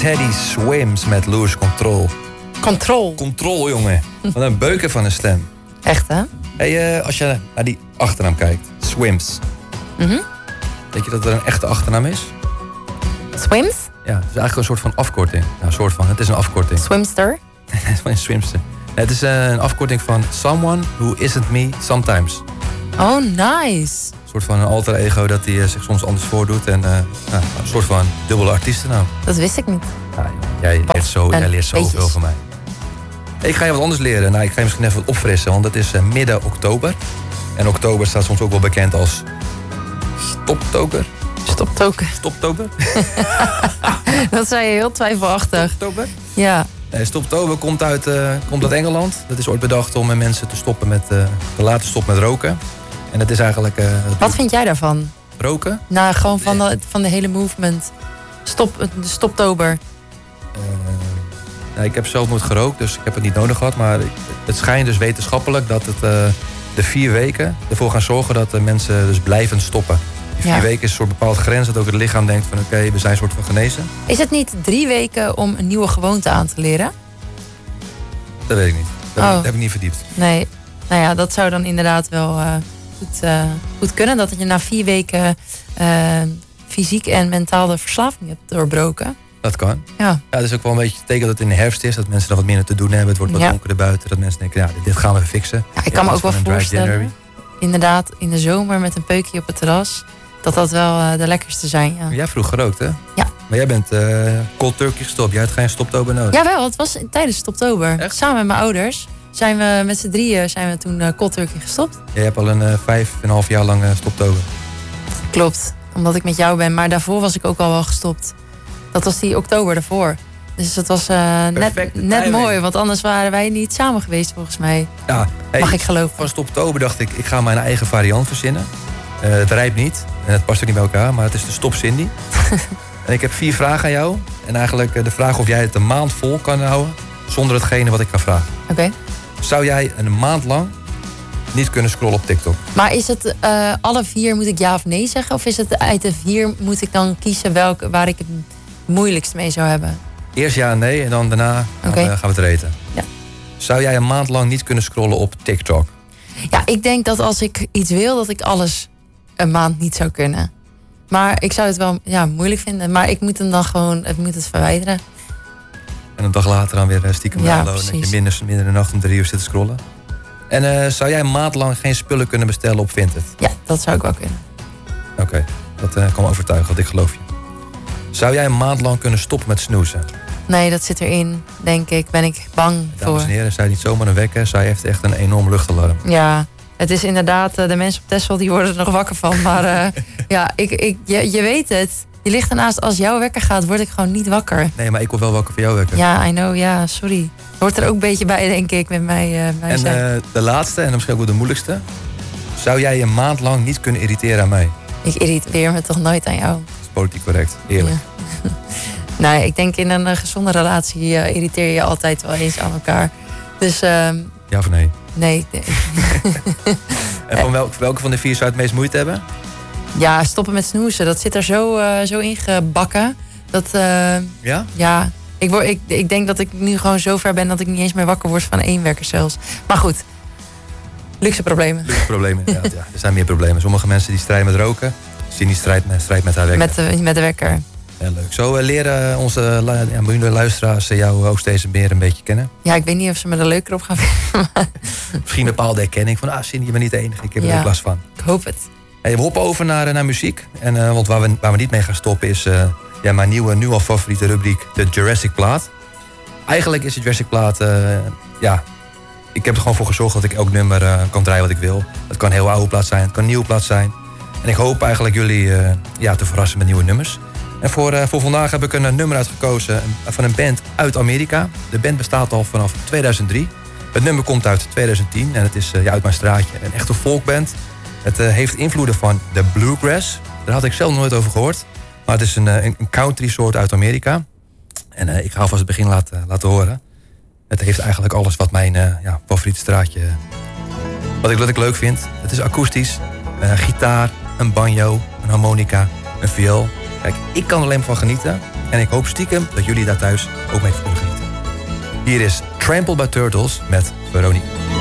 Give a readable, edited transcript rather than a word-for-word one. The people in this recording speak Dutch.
Teddy Swims met Lose Control. Control, jongen. Wat een beuken van een stem. Echt, hè? Hey, als je naar die achternaam kijkt. Swims. Weet je dat er een echte achternaam is? Swims? Ja, het is eigenlijk een soort van afkorting. Nou, een soort van. Het is een afkorting. Swimster? Een swimster. Het is een afkorting van Someone Who Isn't Me Sometimes. Oh, nice. Een soort van een alter ego dat hij zich soms anders voordoet. En een soort van dubbele artiestennaam. Dat wist ik niet. Ja, jij leert zoveel van mij. Ik ga je wat anders leren. Nou, ik ga je misschien even wat opfrissen, want het is midden oktober. En oktober staat soms ook wel bekend als Stoptober. Stoptober? Dat zei je heel twijfelachtig. Stoptober? Ja. Nee, Stoptober komt uit Engeland. Dat is ooit bedacht om mensen te laten stoppen met roken. En dat is eigenlijk... Wat vind jij daarvan? Roken? Nou, gewoon van de hele movement. Stoptober. Ik heb zelf nooit gerookt, dus ik heb het niet nodig gehad. Maar het schijnt dus wetenschappelijk dat het de 4 weken ervoor gaan zorgen dat de mensen dus blijven stoppen. Die 4 weken is een soort bepaalde grens dat ook het lichaam denkt van oké, we zijn een soort van genezen. Is het niet 3 weken om een nieuwe gewoonte aan te leren? Dat weet ik niet. Dat heb ik niet verdiept. Nee, nou ja, dat zou dan inderdaad wel goed kunnen. Dat je na 4 weken fysiek en mentaal de verslaving hebt doorbroken. Dat kan. Ja. Dat is ook wel een beetje het teken dat het in de herfst is. Dat mensen er wat minder te doen hebben. Het wordt wat donkerder buiten. Dat mensen denken, ja, dit gaan we fixen. Ja, ik kan me ook wel voorstellen. Inderdaad, in de zomer met een peukje op het terras. Dat wel de lekkerste zijn. Ja. Jij vroeg gerookt, hè? Ja. Maar jij bent cold turkey gestopt. Jij had geen stoptober nodig. Jawel, het was tijdens Stoptober. Echt? Samen met mijn ouders zijn we met z'n drieën toen cold turkey gestopt. Jij hebt al een 5,5 jaar lang stoptober. Klopt, omdat ik met jou ben. Maar daarvoor was ik ook al wel gestopt. Dat was die oktober daarvoor. Dus dat was net mooi, want anders waren wij niet samen geweest volgens mij. Ja, mag ik geloven. Van Stoptober dacht ik ga mijn eigen variant verzinnen. Het rijpt niet en het past ook niet bij elkaar, maar het is de Stop Cindy. En ik heb 4 vragen aan jou. En eigenlijk de vraag of jij het een maand vol kan houden zonder hetgene wat ik ga vragen. Oké. Zou jij een maand lang niet kunnen scrollen op TikTok? Maar is het alle 4 moet ik ja of nee zeggen? Of is het uit de 4 moet ik dan kiezen waar ik het moeilijkst mee zou hebben? Eerst ja en nee en dan daarna gaan we het reten. Ja. Zou jij een maand lang niet kunnen scrollen op TikTok? Ja, ik denk dat als ik iets wil, dat ik alles een maand niet zou kunnen. Maar ik zou het wel moeilijk vinden. Maar ik moet hem dan gewoon, ik moet het verwijderen. En een dag later dan weer stiekem downloaden. Dat je minder de nacht om 3 uur zit te scrollen. En zou jij een maand lang geen spullen kunnen bestellen op Vinted? Ja, dat zou ik wel kunnen. Oké, dat kan me overtuigen, want ik geloof je. Zou jij een maand lang kunnen stoppen met snoezen? Nee, dat zit erin, denk ik. Ben ik bang voor. Dames en heren, zij niet zomaar een wekker. Zij heeft echt een enorm luchtalarm. Ja, het is inderdaad, de mensen op Texel die worden er nog wakker van. Maar je weet het. Je ligt ernaast, als jouw wekker gaat, word ik gewoon niet wakker. Nee, maar ik word wel wakker voor jouw wekker. Ja, I know, ja, sorry. Hoort er ook een beetje bij, denk ik, met mij. En de laatste, en misschien ook wel de moeilijkste. Zou jij een maand lang niet kunnen irriteren aan mij? Ik irriteer me toch nooit aan jou? Dat is politiek correct, eerlijk. Ja. Nee, ik denk in een gezonde relatie irriteer je altijd wel eens aan elkaar. Dus, ja of nee? Nee. En van welke van de 4 zou je het meest moeite hebben? Ja, stoppen met snoezen. Dat zit er zo in gebakken. Dat, ja? Ja. Ik denk dat ik nu gewoon zo ver ben dat ik niet eens meer wakker word van 1 wekker zelfs. Maar goed. Luxe problemen. Luxe problemen, inderdaad. Ja. Er zijn meer problemen. Sommige mensen die strijden met roken. Cindy strijdt met haar wekker. Met de wekker. Ja, leuk. Zo leren onze miljoenen luisteraars jou ook steeds meer een beetje kennen. Ja, ik weet niet of ze me er leuker op gaan vinden. Misschien een bepaalde erkenning van, Cindy, je bent niet de enige. Ik heb er ook last van. Ik hoop het. Hey, we hoppen over naar muziek. En want waar we niet mee gaan stoppen is mijn nu al favoriete rubriek, de Jurassic Plaat. Eigenlijk is de Jurassic Plaat, ik heb er gewoon voor gezorgd dat ik elk nummer kan draaien wat ik wil. Het kan een heel oude plaat zijn, het kan een nieuwe plaat zijn. En ik hoop eigenlijk jullie te verrassen met nieuwe nummers. En voor vandaag heb ik een nummer uitgekozen van een band uit Amerika. De band bestaat al vanaf 2003. Het nummer komt uit 2010 en het is uit mijn straatje. Een echte folkband. Het heeft invloeden van de bluegrass. Daar had ik zelf nog nooit over gehoord. Maar het is een country soort uit Amerika. En ik ga alvast het begin laten horen. Het heeft eigenlijk alles wat mijn favoriete straatje... Wat ik leuk vind. Het is akoestisch. Gitaar, een banjo, een harmonica, een viool. Kijk, ik kan er alleen maar van genieten. En ik hoop stiekem dat jullie daar thuis ook mee kunnen genieten. Hier is Trampled by Turtles met Veronique.